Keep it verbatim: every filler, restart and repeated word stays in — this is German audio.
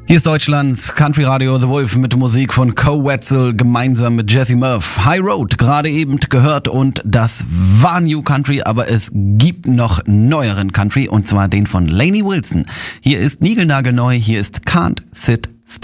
Hier ist Deutschlands Country Radio The Wolf mit Musik von Co Wetzel gemeinsam mit Jesse Murph. High Road, gerade eben gehört, und das war New Country, aber es gibt noch neueren Country, und zwar den von Lainey Wilson. Hier ist niegelnagelneu, hier ist Can't Sit